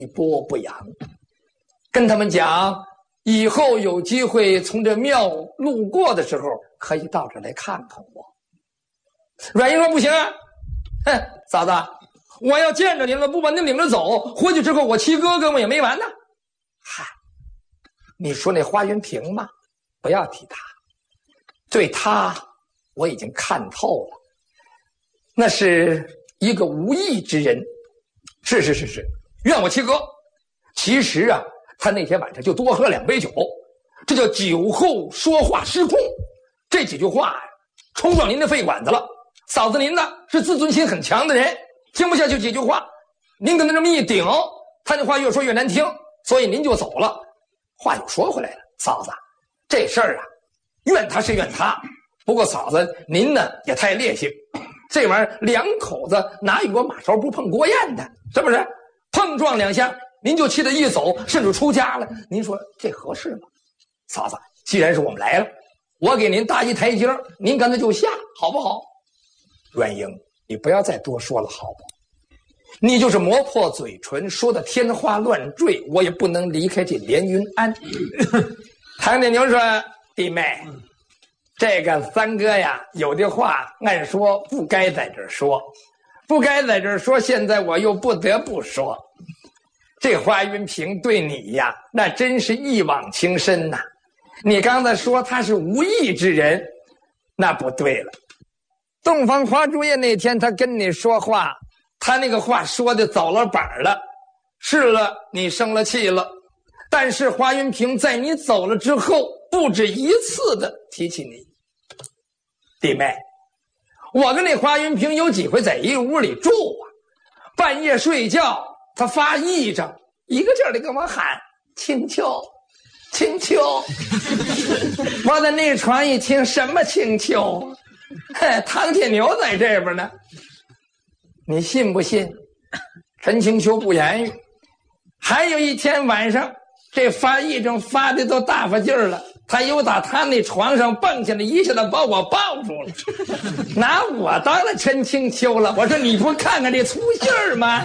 波不扬，跟他们讲，以后有机会从这庙路过的时候，可以到这来看看我。阮英说不行啊，哼，嫂子，我要见着您了，不把您领着走，回去之后我七哥跟我也没完呢。嗨，你说那花云平嘛，不要提他，对他我已经看透了，那是一个无义之人。是，怨我七哥。其实啊，他那天晚上就多喝2杯酒，这叫酒后说话失控。这几句话呀，冲撞您的肺管子了。嫂子您呢是自尊心很强的人，听不下去几句话，您跟他这么一顶，他那话越说越难听，所以您就走了。话又说回来了，嫂子，这事儿啊，怨他是怨他，不过嫂子您呢也太烈性，这玩意儿两口子哪有个马勺不碰锅沿的，是不是？碰撞2下，您就气得一走，甚至出家了，您说这合适吗？嫂子，既然是我们来了，我给您搭一台阶，您干脆就下，好不好？阮英，你不要再多说了，好不好？你就是磨破嘴唇，说的天花乱坠，我也不能离开这连云庵。唐铁牛说：“弟妹，这个三哥呀，有的话按说不该在这儿说，不该在这儿说，现在我又不得不说。这花云平对你呀，那真是一往情深呐。你刚才说他是无义之人，那不对了。洞房花烛夜那天，他跟你说话，他那个话说的走了板了，是了，你生了气了。但是花云平在你走了之后，不止一次的提起你。弟妹，我跟那花云平有几回在一屋里住啊，半夜睡觉，他发癔症，一个劲儿的跟我喊青丘青丘。我在那床一听，什么青丘？唐铁牛在这边呢，你信不信？陈青丘不言语。还有一天晚上，这发癔症发的都大发劲儿了，他又打他那床上蹦下来，一下子把我抱住了，拿我当了陈青丘了。我说你不看看这粗信儿吗？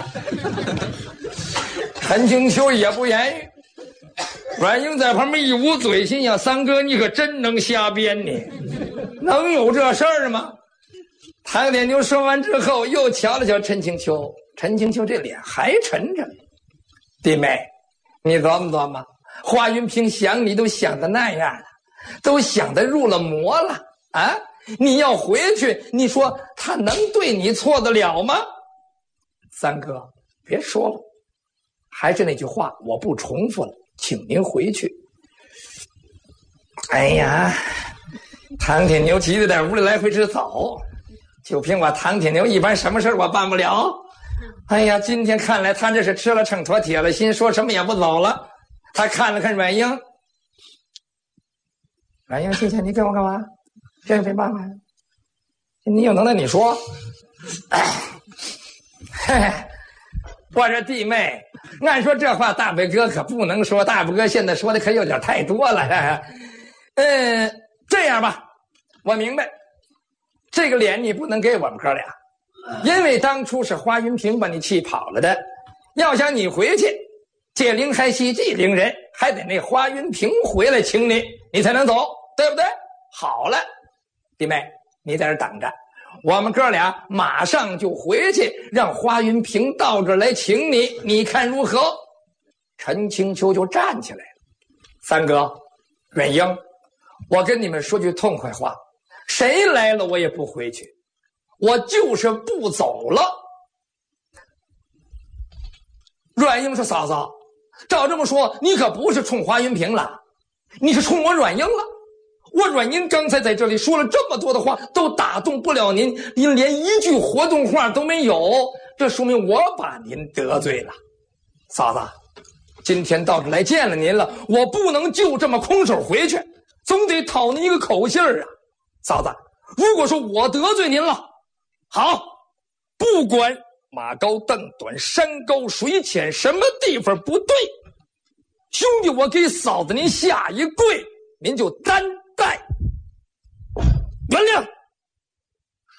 陈青丘也不言语。阮英在旁边一捂嘴，心想：三哥你可真能瞎编，你能有这事儿吗？唐铁牛说完之后，又瞧了瞧陈青丘，陈青丘这脸还沉着。弟妹，你琢磨琢磨，花云平想你都想的那样了，都想得入了魔了啊！你要回去，你说他能对你错得了吗？三哥，别说了，还是那句话，我不重复了，请您回去。哎呀，唐铁牛急得在屋里来回直走，就凭我唐铁牛一般什么事我办不了。哎呀，今天看来他这是吃了秤砣铁了心，说什么也不走了。他看了看阮英，阮英心想：你跟我干嘛？这没办法呀，你有能耐你说。我这弟妹，按说这话大伯哥可不能说，大伯哥现在说的可有点太多了。这样吧，我明白，这个脸你不能给我们哥俩，因为当初是花云平把你气跑了的，要想你回去，借灵还惜祭灵人，还得那花云平回来请你，你才能走，对不对？好了，弟妹，你在这等着，我们哥俩马上就回去，让花云平到这儿来请你，你看如何？陈青丘就站起来了。三哥，阮英，我跟你们说句痛快话，谁来了我也不回去，我就是不走了。阮英说：嫂子，照这么说，你可不是冲花云平了，你是冲我阮英了。我阮英刚才在这里说了这么多的话，都打动不了您，您连一句活动话都没有，这说明我把您得罪了。嫂子，今天到这来见了您了，我不能就这么空手回去，总得讨您一个口信儿啊。嫂子，如果说我得罪您了，好，不管马高凳短，山高水浅，什么地方不对，兄弟，我给嫂子您下一跪，您就担待原谅。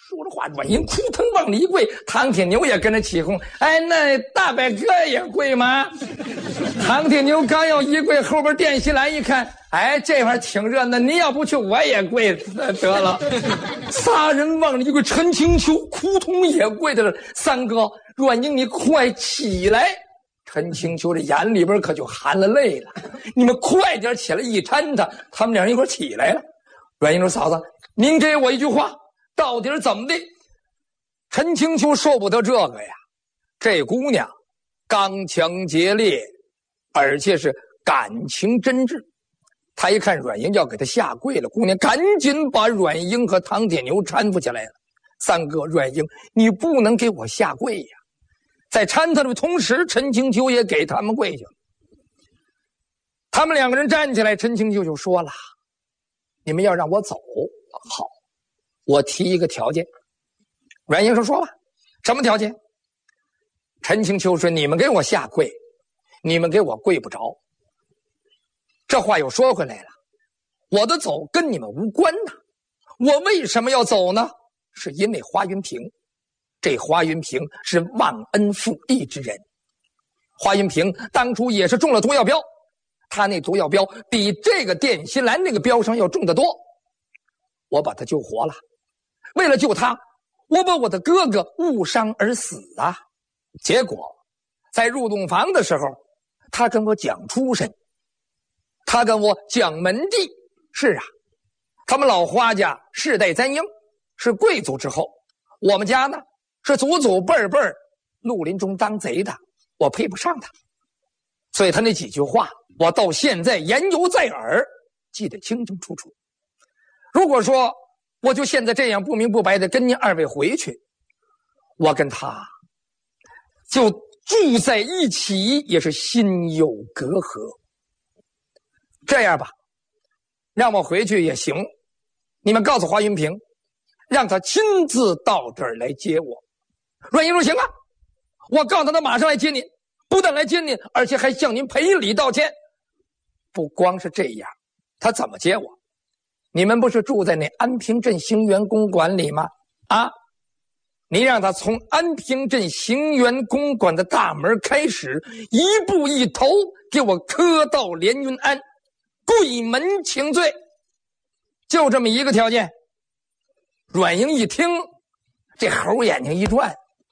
说着话，阮英扑腾往里一跪，唐铁牛也跟着起哄。哎，那大伯哥也跪吗？唐铁牛刚要一跪，后边店西兰一看，哎，这玩意儿挺热闹，你要不去我也跪得了。仨人往里一跪，陈清秋扑通也跪在了。三哥，阮英你快起来！陈清秋这眼里边可就含了泪了。你们快点起来！一搀他们两人一块起来了。阮英说：“嫂子，您给我一句话，到底是怎么的？”陈清秋受不得这个呀，这姑娘刚强竭烈，而且是感情真挚。他一看阮英要给他下跪了，姑娘赶紧把阮英和唐铁牛搀扶起来了。三哥，阮英，你不能给我下跪呀！在搀他的同时，陈清秋也给他们跪下了。他们两个人站起来，陈清秋就说了：“你们要让我走，好，我提一个条件。”阮英说：“说吧，什么条件？”陈清秋说：“你们给我下跪，你们给我跪不着。”这话又说回来了，我的走跟你们无关呐。我为什么要走呢？是因为华云平。这华云平是忘恩负义之人。华云平当初也是中了毒药镖，他那毒药镖比这个电心兰那个镖上要重得多。我把他救活了，为了救他，我把我的哥哥误伤而死啊！结果在入洞房的时候，他跟我讲出身，他跟我讲门第。是啊，他们老花家世代簪缨，是贵族之后，我们家呢是祖祖辈辈绿林中当贼的，我配不上他。所以他那几句话我到现在言犹在耳，记得清清楚楚。如果说我就现在这样不明不白的跟您二位回去，我跟他就住在一起也是心有隔阂。这样吧，让我回去也行，你们告诉华云平，让他亲自到这儿来接我。阮英说：“行啊，我告诉他马上来接您，不但来接您，而且还向您赔礼道歉。不光是这样，他怎么接我？你们不是住在那安平镇行辕公馆里吗？啊，你让他从安平镇行辕公馆的大门开始，一步一头给我磕到连云庵，跪门请罪，就这么一个条件。”阮英一听，这猴眼睛一转，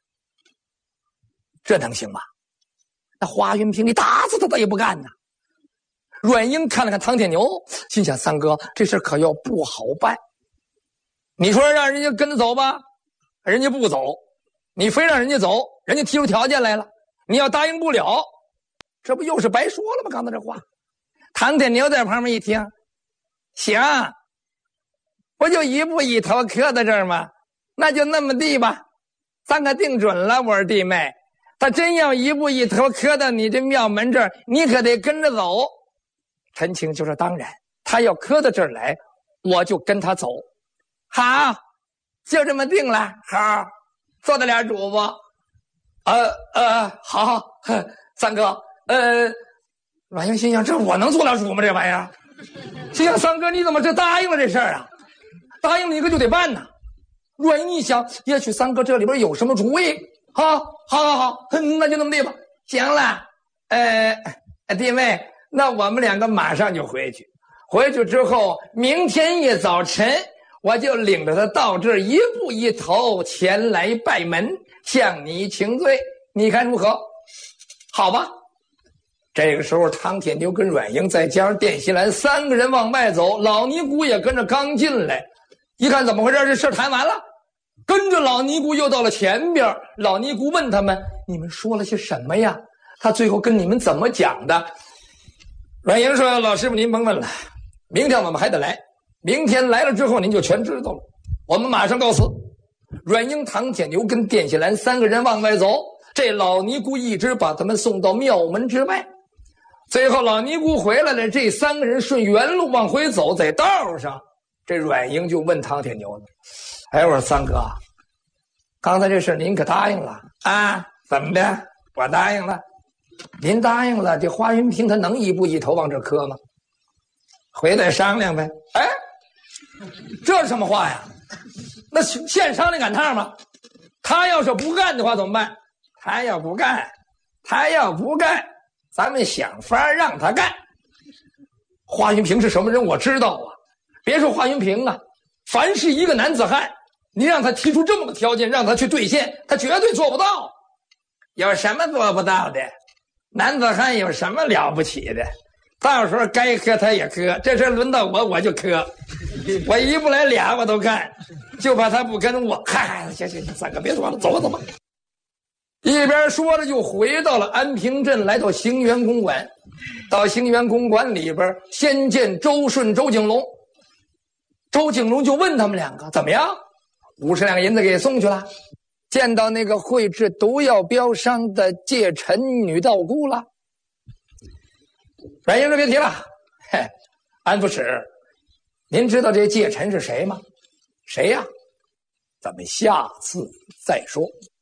这能行吗？那华云平你打死他也不干呐。阮英看了看唐铁牛，心想：三哥，这事可要不好办。你说让人家跟着走吧，人家不走；你非让人家走，人家提出条件来了，你要答应不了，这不又是白说了吗？刚才这话。唐铁牛在旁边一听，行，不就一步一头磕在这儿吗？那就那么地吧，咱可定准了。我说弟妹，他真要一步一头磕到你这庙门这儿，你可得跟着走。陈清就说：当然，他要磕到这儿来，我就跟他走。好，就这么定了。好，做得了主不？好，三哥，阮英心想：这我能做了主吗？这玩意儿。心想：三哥，你怎么这答应了这事儿啊？答应了你可就得办呐。阮英一想，也许三哥这里边有什么主意。好，那就那么地吧。行了，弟妹，那我们两个马上就回去。回去之后，明天一早晨，我就领着他到这儿，一步一头前来拜门，向你请罪。你看如何？好吧。这个时候，唐铁牛跟阮英再加上电西兰三个人往外走，老尼姑也跟着刚进来，一看怎么回事，这事谈完了。跟着老尼姑又到了前边，老尼姑问他们：你们说了些什么呀？他最后跟你们怎么讲的？阮英说：老师傅您甭问了，明天我们还得来，明天来了之后您就全知道了。我们马上告辞。阮英、唐铁牛跟电西兰三个人往外走，这老尼姑一直把他们送到庙门之外。最后老尼姑回来了，这三个人顺原路往回走，在道上，这阮英就问唐铁牛了：我说三哥，刚才这事您可答应了啊？怎么的？我答应了。您答应了，这华云平他能一步一头往这磕吗？回来商量呗。这什么话呀？ 那县商得赶趟吗？他要是不干的话怎么办？他要不干，咱们想法让他干。华云平是什么人？我知道啊。别说华云平啊，凡是一个男子汉，你让他提出这么个条件，让他去兑现，他绝对做不到。有什么做不到的？男子汉有什么了不起的？到时候该磕他也磕，这事轮到我就磕，我一不来俩我都干，就怕他不跟我。嗨，行，三哥别说了，走吧。一边说着就回到了安平镇，来到兴元公馆。到兴元公馆里边，先见周顺、周景龙。周景龙就问他们两个怎么样，50两银子给送去了。见到那个绘制毒药标商的借臣女道姑了。阮英说别提了，安抚使，您知道这借臣是谁吗？谁呀？咱们下次再说。